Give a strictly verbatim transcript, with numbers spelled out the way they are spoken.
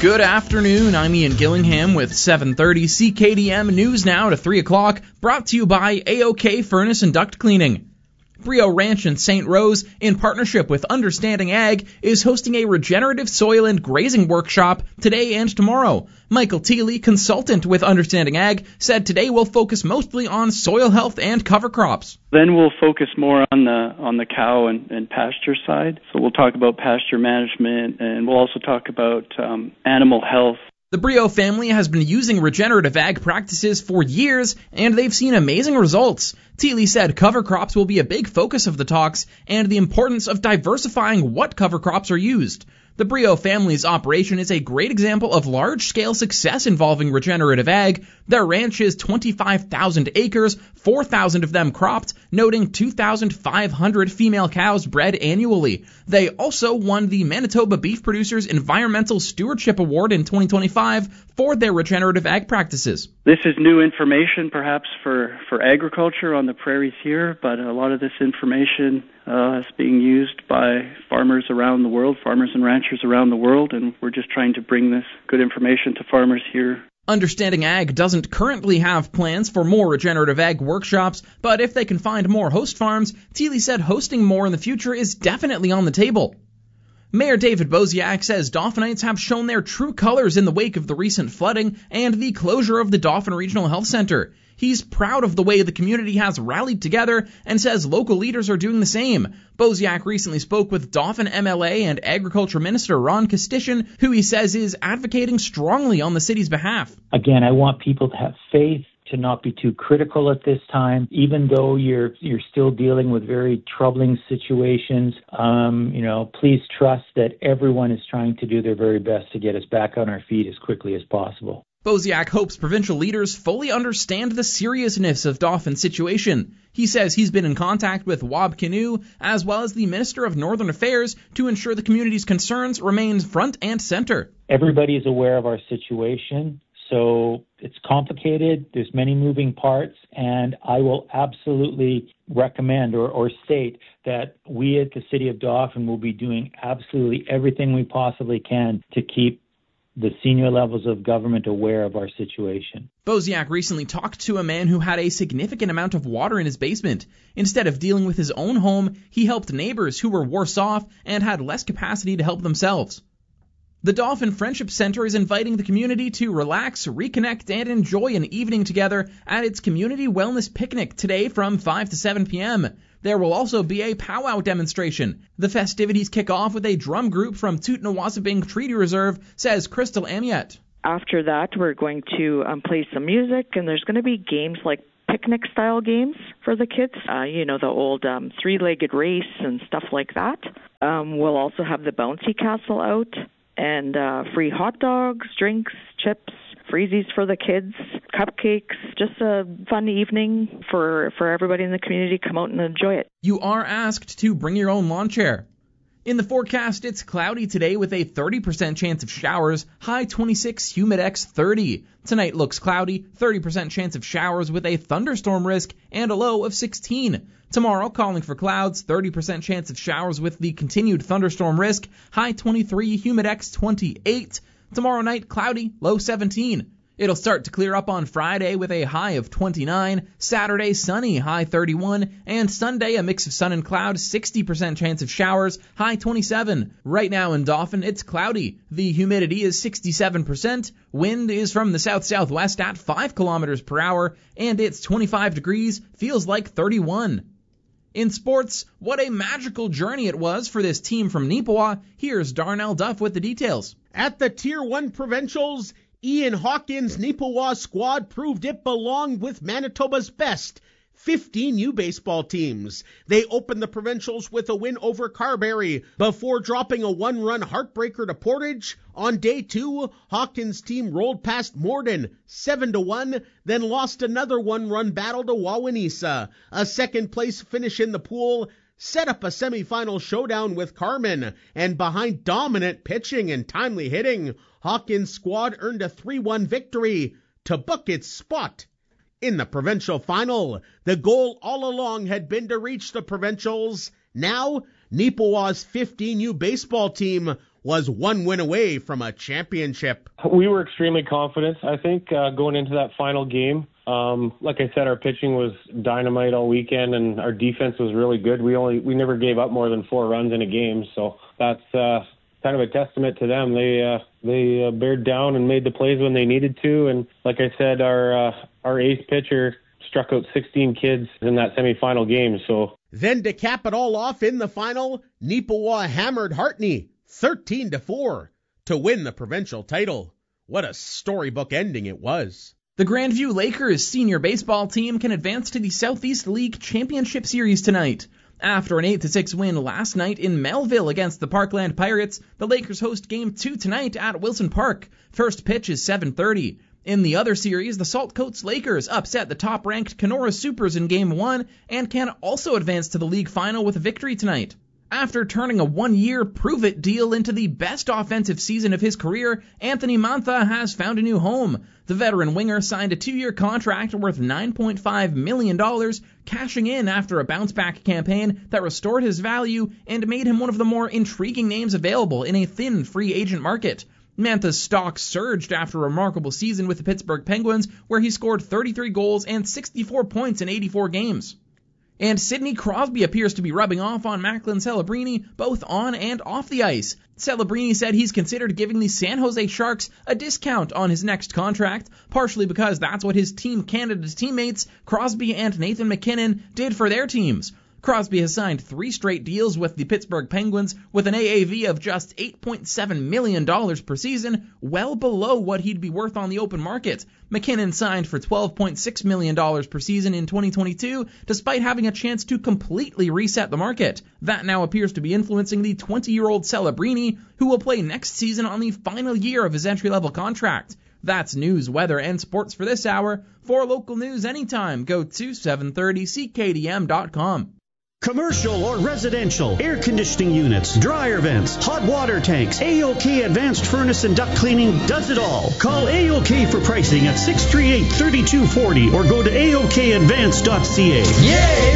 Good afternoon, I'm Ian Gillingham with seven thirty C K D M News Now to three o'clock, brought to you by A O K Furnace and Duct Cleaning. Brio Ranch in Saint Rose, in partnership with Understanding Ag, is hosting a regenerative soil and grazing workshop today and tomorrow. Michael Teeley, consultant with Understanding Ag, said today will focus mostly on soil health and cover crops. Then we'll focus more on the on the cow and, and pasture side. So we'll talk about pasture management, and we'll also talk about um, animal health. The Brio family has been using regenerative ag practices for years, and they've seen amazing results. Teeley said cover crops will be a big focus of the talks, and the importance of diversifying what cover crops are used. The Brio family's operation is a great example of large-scale success involving regenerative ag. Their ranch is twenty-five thousand acres, four thousand of them cropped, noting two thousand five hundred female cows bred annually. They also won the Manitoba Beef Producers Environmental Stewardship Award in twenty twenty-five for their regenerative ag practices. This is new information perhaps for, for agriculture on the prairies here, but a lot of this information uh, is being used by farmers around the world, farmers and ranchers around the world, and we're just trying to bring this good information to farmers here. Understanding Ag doesn't currently have plans for more regenerative ag workshops, but if they can find more host farms, Teeley said hosting more in the future is definitely on the table. Mayor David Bosiak says Dauphinites have shown their true colors in the wake of the recent flooding and the closure of the Dauphin Regional Health Center. He's proud of the way the community has rallied together and says local leaders are doing the same. Bosiak recently spoke with Dauphin M L A and Agriculture Minister Ron Kostyshin, who he says is advocating strongly on the city's behalf. Again, I want people to have faith, to not be too critical at this time, even though you're you're still dealing with very troubling situations. Um, you know, please trust that everyone is trying to do their very best to get us back on our feet as quickly as possible. Bosiak hopes provincial leaders fully understand the seriousness of Dauphin's situation. He says he's been in contact with Wab Kinew as well as the Minister of Northern Affairs to ensure the community's concerns remain front and center. Everybody is aware of our situation. So it's complicated, there's many moving parts, and I will absolutely recommend or, or state that we at the City of Dauphin will be doing absolutely everything we possibly can to keep the senior levels of government aware of our situation. Bosiak recently talked to a man who had a significant amount of water in his basement. Instead of dealing with his own home, he helped neighbors who were worse off and had less capacity to help themselves. The Dauphin Friendship Center is inviting the community to relax, reconnect, and enjoy an evening together at its Community Wellness Picnic today from five to seven p.m. There will also be a powwow demonstration. The festivities kick off with a drum group from Toot-Nawasabing Treaty Reserve, says Crystal Amiet. After that, we're going to um, play some music, and there's going to be games like picnic-style games for the kids. Uh, you know, the old um, three-legged race and stuff like that. Um, we'll also have the bouncy castle out. And uh, free hot dogs, drinks, chips, freezies for the kids, cupcakes, just a fun evening for, for everybody in the community. Come out and enjoy it. You are asked to bring your own lawn chair. In the forecast, it's cloudy today with a thirty percent chance of showers, high twenty-six, humidex thirty. Tonight looks cloudy, thirty percent chance of showers with a thunderstorm risk and a low of sixteen. Tomorrow, calling for clouds, thirty percent chance of showers with the continued thunderstorm risk, high twenty-three, humidex twenty-eight. Tomorrow night, cloudy, low seventeen. It'll start to clear up on Friday with a high of twenty-nine, Saturday sunny, high thirty-one, and Sunday a mix of sun and cloud, sixty percent chance of showers, high twenty-seven. Right now in Dauphin, it's cloudy. The humidity is sixty-seven percent, wind is from the south-southwest at five kilometers per hour, and it's twenty-five degrees, feels like thirty-one. In sports, what a magical journey it was for this team from Neepawa. Here's Darnell Duff with the details. At the Tier one Provincials, Ian Hawkins' Neepawa squad proved it belonged with Manitoba's best, fifteen U baseball teams. They opened the Provincials with a win over Carberry before dropping a one-run heartbreaker to Portage. On day two, Hawkins' team rolled past Morden seven to one, then lost another one-run battle to Wawanesa. A second-place finish in the pool set up a semifinal showdown with Carman, and behind dominant pitching and timely hitting, Hawkins' squad earned a three one victory to book its spot in the provincial final. The goal all along had been to reach the provincials. Now, Neepawa's fifteen U baseball team was one win away from a championship. We were extremely confident, I think, uh, going into that final game. Um, like I said, our pitching was dynamite all weekend, and our defense was really good. We only we never gave up more than four runs in a game, so that's uh, kind of a testament to them. They uh, they uh, bared down and made the plays when they needed to, and like I said, our uh, our ace pitcher struck out sixteen kids in that semifinal game. So then to cap it all off in the final, Neepawa hammered Hartney thirteen to four to win the provincial title. What a storybook ending it was. The Grandview Lakers senior baseball team can advance to the Southeast League Championship Series tonight. After an eight to six win last night in Melville against the Parkland Pirates, the Lakers host Game two tonight at Wilson Park. First pitch is seven thirty. In the other series, the Saltcoats Lakers upset the top-ranked Kenora Supers in Game one and can also advance to the league final with a victory tonight. After turning a one-year prove-it deal into the best offensive season of his career, Anthony Mantha has found a new home. The veteran winger signed a two-year contract worth nine point five million dollars, cashing in after a bounce-back campaign that restored his value and made him one of the more intriguing names available in a thin free agent market. Mantha's stock surged after a remarkable season with the Pittsburgh Penguins, where he scored thirty-three goals and sixty-four points in eighty-four games. And Sidney Crosby appears to be rubbing off on Macklin Celebrini, both on and off the ice. Celebrini said he's considered giving the San Jose Sharks a discount on his next contract, partially because that's what his Team Canada's teammates, Crosby and Nathan MacKinnon, did for their teams. Crosby has signed three straight deals with the Pittsburgh Penguins with an A A V of just eight point seven million dollars per season, well below what he'd be worth on the open market. MacKinnon signed for twelve point six million dollars per season in twenty twenty-two, despite having a chance to completely reset the market. That now appears to be influencing the twenty-year-old Celebrini, who will play next season on the final year of his entry-level contract. That's news, weather, and sports for this hour. For local news anytime, go to seven thirty C K D M dot com. Commercial or residential, air conditioning units, dryer vents, hot water tanks, A O K Advanced Furnace and Duct Cleaning does it all. Call A O K for pricing at six three eight, three two four zero or go to A O K advance dot C A. Yay!